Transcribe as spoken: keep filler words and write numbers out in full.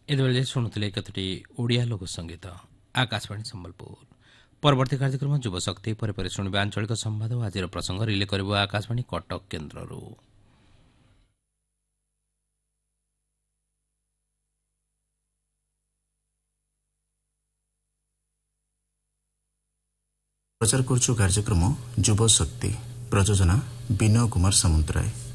ଏତେବେଳେ ଶୁଣୁଥିଲେ କେତୋଟି ଓଡ଼ିଆ ଲୋକ ସଙ୍ଗୀତ ଆକାଶବାଣୀ ସମ୍ବଲପୁର। ପରବର୍ତ୍ତୀ କାର୍ଯ୍ୟକ୍ରମ ଯୁବଶକ୍ତି ପରେ ପରେ ଶୁଣିବା ଆଞ୍ଚଳିକ ସମ୍ବାଦ ଓ ଆଜିର ପ୍ରସଙ୍ଗ ରିଲେ କରିବ ଆକାଶବାଣୀ କଟକ କେନ୍ଦ୍ରରୁ। ପ୍ରଚାର କରୁଛୁ କାର୍ଯ୍ୟକ୍ରମ ଯୁବଶକ୍ତି। ପ୍ରଯୋଜନା ବିନୟ କୁମାର ସାମନ୍ତରାୟ।